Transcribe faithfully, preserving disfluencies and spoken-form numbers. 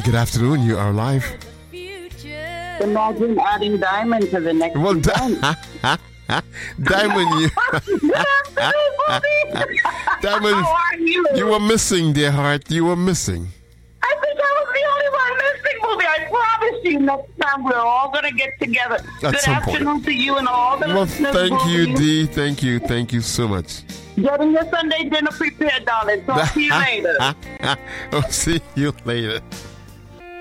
Good afternoon. You are live. Imagine adding Diamond to the next Well, event. Diamond, you, Diamond, How are you? you were missing, dear heart. You were missing. I think I was the only one missing, Booby. I promise you next time we're all going to get together. At Good some afternoon point. to you and all the Well, listeners, thank you, Booby. Dee. Thank you. Thank you so much. Getting your Sunday dinner prepared, darling. Talk to you later. I'll see you later.